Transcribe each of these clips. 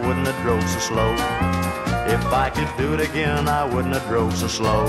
wouldn't have drove so slow. If I could do it again, I wouldn't have drove so slow.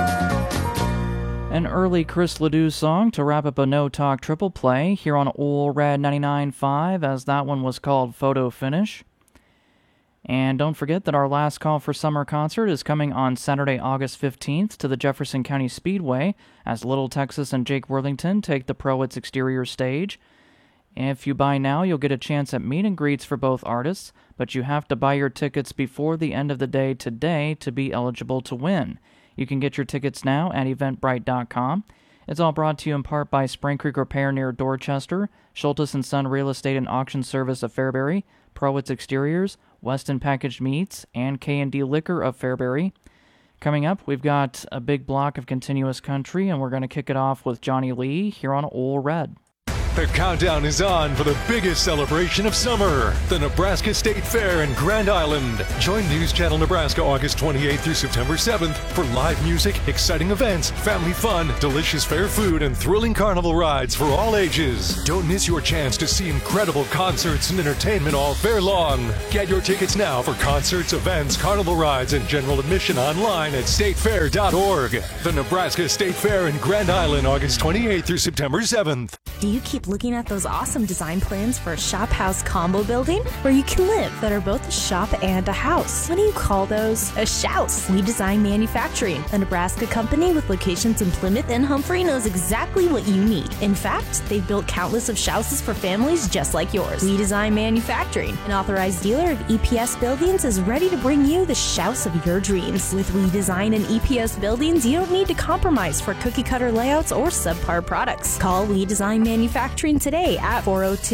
An early Chris Ledoux song to wrap up a No Talk triple play here on Ole Red 99.5, as that one was called Photo Finish. And don't forget that our last call for summer concert is coming on Saturday, August 15th to the Jefferson County Speedway as Little Texas and Jake Worthington take the Proets exterior stage. If you buy now, you'll get a chance at meet and greets for both artists, but you have to buy your tickets before the end of the day today to be eligible to win. You can get your tickets now at eventbrite.com. It's all brought to you in part by Spring Creek Repair near Dorchester, Schultes & Son Real Estate and Auction Service of Fairbury, Proets Exteriors, Weston Packaged Meats, and K&D Liquor of Fairbury. Coming up, we've got a big block of continuous country, and we're going to kick it off with Johnny Lee here on Ole Red. The countdown is on for the biggest celebration of summer, the Nebraska State Fair in Grand Island. Join News Channel Nebraska August 28th through September 7th for live music, exciting events, family fun, delicious fair food, and thrilling carnival rides for all ages. Don't miss your chance to see incredible concerts and entertainment all fair long. Get your tickets now for concerts, events, carnival rides, and general admission online at statefair.org. The Nebraska State Fair in Grand Island, August 28th through September 7th. Do you keep looking at those awesome design plans for a shop house combo building where you can live that are both a shop and a house? What do you call those? A shouse. We Design Manufacturing, a Nebraska company with locations in Plymouth and Humphrey, knows exactly what you need. In fact, they've built countless of shouses for families just like yours. We Design Manufacturing, an authorized dealer of EPS buildings, is ready to bring you the shouse of your dreams. With We Design and EPS buildings, you don't need to compromise for cookie cutter layouts or subpar products. Call We Design Manufacturing today at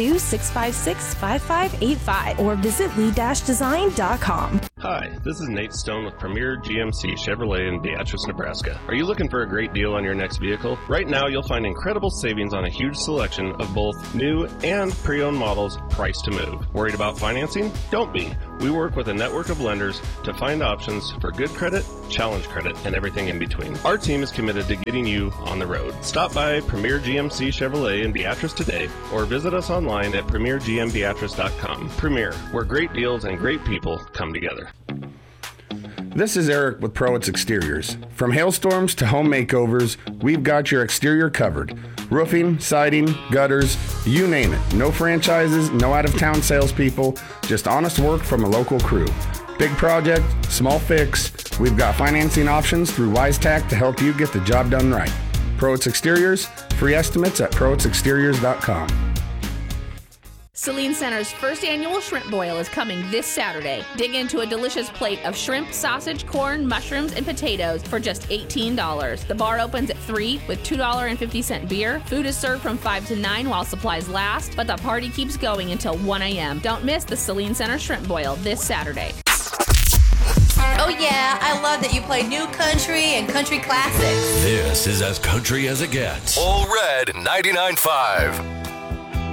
402-656-5585 or visit we-design.com. Hi, this is Nate Stone with Premier GMC Chevrolet in Beatrice, Nebraska. Are you looking for a great deal on your next vehicle? Right now, you'll find incredible savings on a huge selection of both new and pre-owned models priced to move. Worried about financing? Don't be. We work with a network of lenders to find options for good credit, challenge credit, and everything in between. Our team is committed to getting you on the road. Stop by Premier GMC Chevrolet in Beatrice today or visit us online at premiergmbeatrice.com. Premier, where great deals and great people come together. This is Eric with Proets Exteriors. From hailstorms to home makeovers, we've got your exterior covered. Roofing, siding, gutters, you name it. No franchises, no out-of-town salespeople, just honest work from a local crew. Big project, small fix, we've got financing options through WiseTac to help you get the job done right. Proets Exteriors, free estimates at proetsexteriors.com. Saline Center's first annual shrimp boil is coming this Saturday. Dig into a delicious plate of shrimp, sausage, corn, mushrooms, and potatoes for just $18. The bar opens at 3 with $2.50 beer. Food is served from 5 to 9 while supplies last, but the party keeps going until 1 a.m. Don't miss the Saline Center shrimp boil this Saturday. Oh yeah, I love that you play new country and country classics. This is as country as it gets. Ole Red 99.5.